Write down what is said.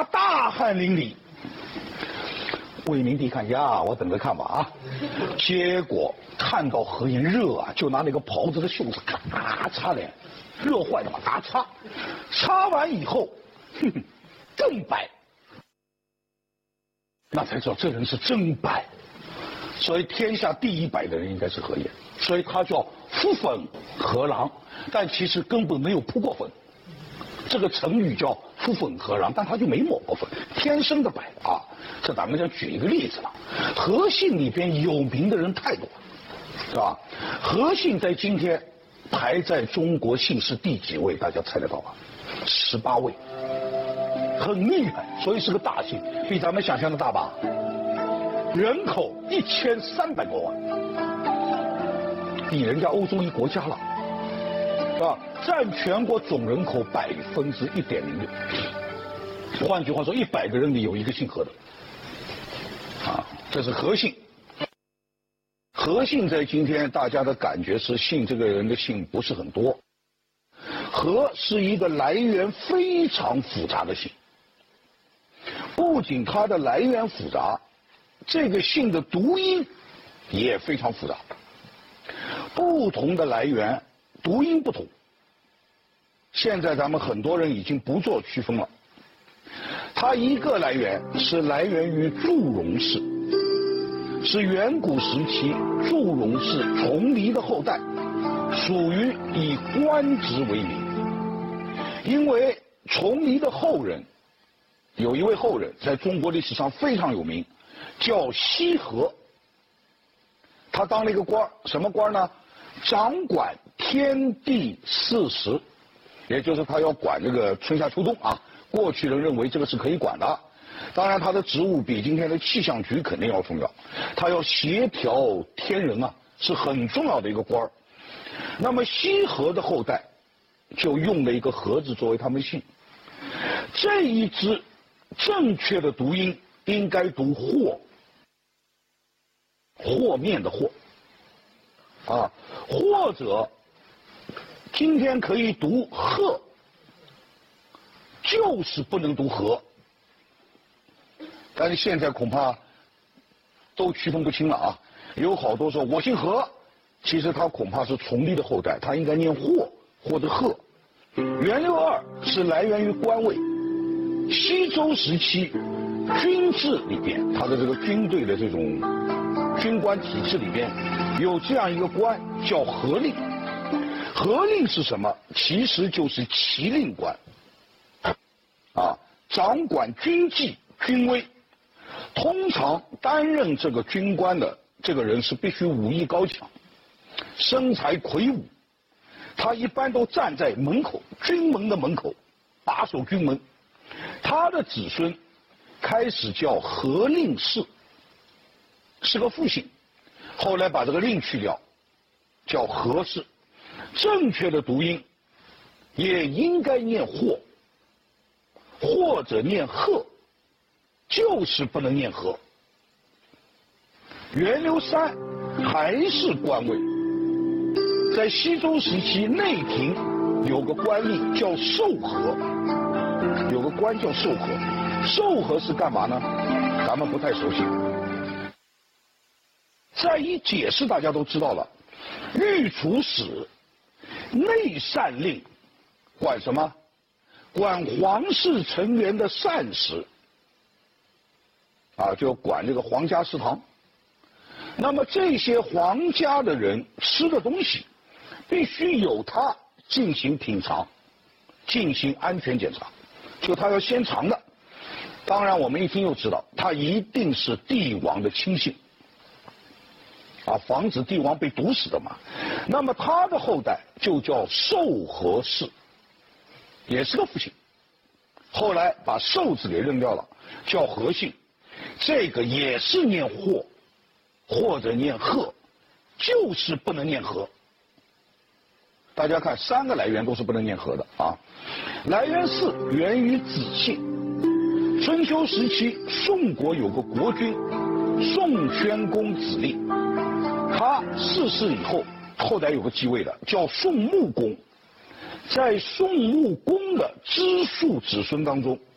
大汗淋漓。魏明帝看呀，我等着看吧啊！结果看到何晏热啊，就拿那个袍子的袖子咔擦脸，热坏了嘛，咔擦，擦完以后，更白，那才知道这人是真白。所以天下第一白的人应该是何晏，所以他叫敷粉何郎，但其实根本没有铺过粉。这个成语叫敷粉何郎，但他就没抹过粉，天生的白啊。这咱们就举一个例子了，何姓里边有名的人太多了，是吧？何姓在今天排在中国姓氏第几位？大家猜得到吧？18位，很厉害，所以是个大姓，比咱们想象的大吧？人口1300多万，比人家欧洲一国家了，是吧？占全国总人口1.06%。换句话说，100个人里有一个姓何的，啊，这是何姓。何姓在今天大家的感觉是姓这个人的姓不是很多。何是一个来源非常复杂的姓，不仅它的来源复杂，这个姓的读音也非常复杂，不同的来源读音不同。现在咱们很多人已经不做区分了，它一个来源是来源于祝融氏，是远古时期祝融氏重黎的后代，属于以官职为名。因为重黎的后人有一位后人在中国历史上非常有名，叫羲和。他当了一个官，什么官呢？掌管天地四时，也就是他要管这个春夏秋冬啊。过去人认为这个是可以管的，当然他的职务比今天的气象局肯定要重要，他要协调天人啊，是很重要的一个官。那么羲和的后代就用了一个和字作为他们姓，这一支正确的读音应该读和，和面的和啊，或者今天可以读鹤，就是不能读和。但是现在恐怕都区分不清了啊！有好多说我姓何，其实他恐怕是重黎的后代，他应该念或或者鹤。元六二是来源于官位，西周时期军制里边，他的这个军队的这种军官体制里边有这样一个官叫何令。何令是什么？其实就是骑令官啊，掌管军纪军威。通常担任这个军官的这个人是必须武艺高强，身材魁梧，他一般都站在门口，军门的门口把守军门。他的子孙开始叫何令氏，是个复姓，后来把这个令去掉，叫何氏。正确的读音也应该念或，或者念鹤，就是不能念和。元六三还是官位，在西周时期内廷有个官吏叫授和，有个官叫授和。授和是干嘛呢？咱们不太熟悉。再一解释大家都知道了，御厨使内膳令管什么？管皇室成员的膳食啊，就管这个皇家食堂。那么这些皇家的人吃的东西必须由他进行品尝，进行安全检查，就他要先尝的。当然我们一听就知道他一定是帝王的亲信啊，防止帝王被毒死的嘛。那么他的后代就叫授和氏，也是个复姓，后来把授字给扔掉了，叫和姓。这个也是念或或者念鹤，就是不能念和。大家看三个来源都是不能念和的啊。来源4源于子姓。春秋时期宋国有个国君宋宣公子立，他逝世以后，后代有个继位的叫宋穆公。在宋穆公的支庶子孙当中，